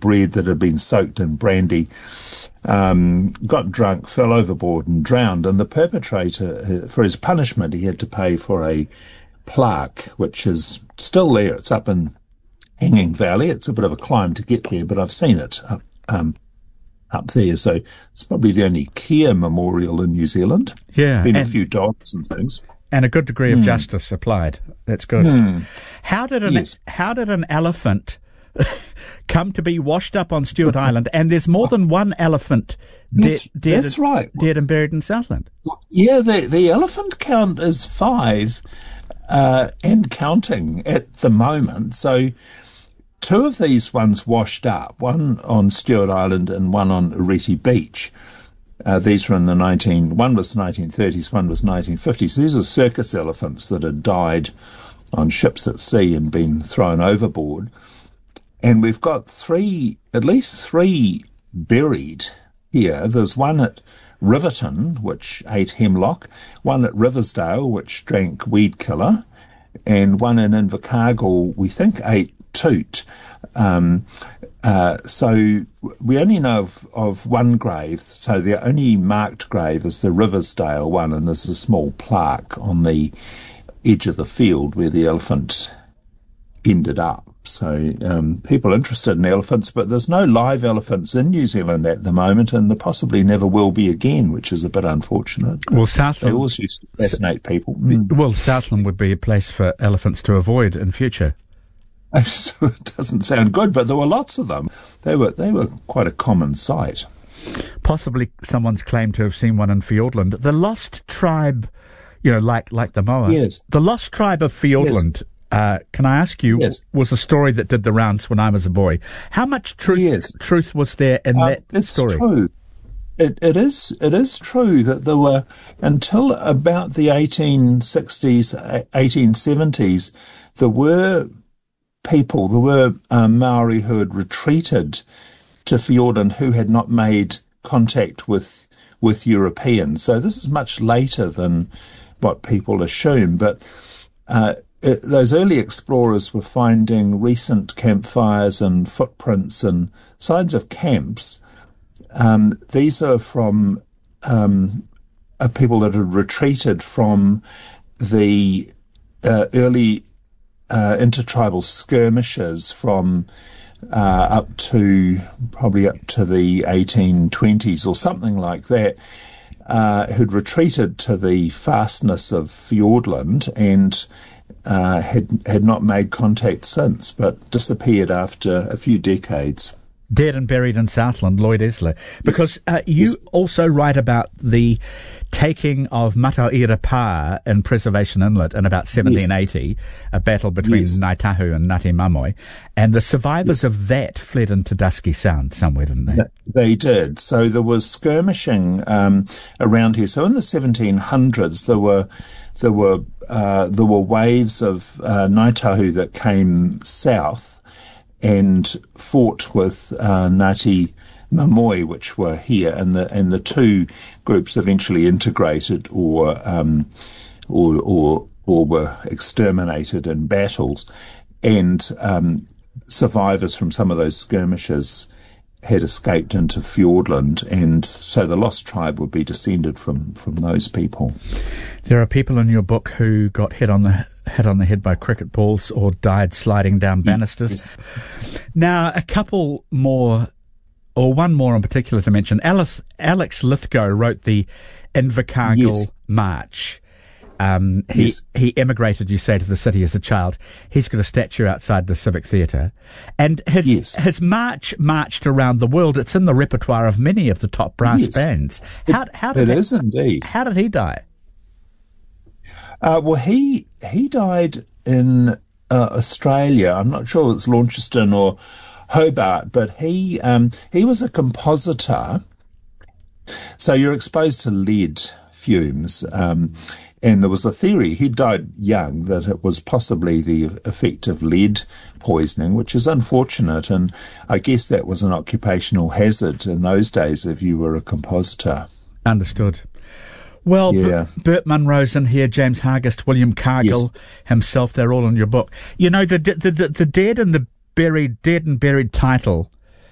bread that had been soaked in brandy, got drunk, fell overboard and drowned. And the perpetrator, for his punishment, he had to pay for a plaque, which is still there. It's up in Hanging Valley. It's a bit of a climb to get there, but I've seen it up there. So it's probably the only care memorial in New Zealand. Yeah. Been a few dogs and things. And a good degree of justice applied. That's good. How did an elephant come to be washed up on Stewart Island? And there's more than one elephant that's right. Dead and buried in Southland. Yeah, the elephant count is 5 and counting at the moment. So 2 of these ones washed up, one on Stewart Island and one on Arete Beach. These were in one was 1930s, one was 1950s. These are circus elephants that had died on ships at sea and been thrown overboard. And we've got at least three buried here. There's one at Riverton, which ate hemlock, one at Riversdale, which drank weed killer, and one in Invercargill, we think, ate toot. So we only know of one grave. So the only marked grave is the Riversdale one, and there's a small plaque on the edge of the field where the elephant ended up. So people interested in elephants, but there's no live elephants in New Zealand at the moment, and there possibly never will be again, which is a bit unfortunate. Well, Southland, they always used to fascinate people. Well, Southland would be a place for elephants to avoid in future. It doesn't sound good, but there were lots of them. They were quite a common sight. Possibly someone's claimed to have seen one in Fiordland. The lost tribe, like the Moa. Yes. The lost tribe of Fiordland. Yes. Can I ask you? Yes. Was a story that did the rounds when I was a boy. How much truth was there in that story? It's true. It is true that there were, until about the 1860s, 1870s, there were Maori who had retreated to Fiordland who had not made contact with Europeans. So this is much later than what people assume. But those early explorers were finding recent campfires and footprints and signs of camps. These are from people that had retreated from the early intertribal skirmishes from up to the 1820s or something like that, who'd retreated to the fastness of Fiordland and had not made contact since, but disappeared after a few decades. Dead and buried in Southland, Lloyd Esler. Because you also write about the taking of Matauira Pa in Preservation Inlet in about 1780, a battle between Ngāi Tahu and Ngāti Mamoi, and the survivors of that fled into Dusky Sound somewhere, didn't they? They did. So there was skirmishing around here. So in the 1700s, there were waves of Ngāi Tahu that came south and fought with Ngāti Mamoi, which were here, and the two groups eventually integrated or were exterminated in battles, and survivors from some of those skirmishes had escaped into Fiordland, and so the lost tribe would be descended from those people. There are people in your book who got hit on the head by cricket balls or died sliding down banisters. Yes. Now, a couple more, or one more in particular to mention. Alex Lithgow wrote the Invercargill March. He emigrated, you say, to the city as a child. He's got a statue outside the Civic Theatre. And his march marched around the world. It's in the repertoire of many of the top brass bands. It is indeed. How did he die? Well, he died in Australia. I'm not sure it's Launceston or Hobart, but he was a compositor. So you're exposed to lead fumes. And there was a theory, he died young, that it was possibly the effect of lead poisoning, which is unfortunate. And I guess that was an occupational hazard in those days if you were a compositor. Understood. Well, Bert Munro's in here, James Hargest, William Cargill himself, they're all in your book. You know, the dead and buried title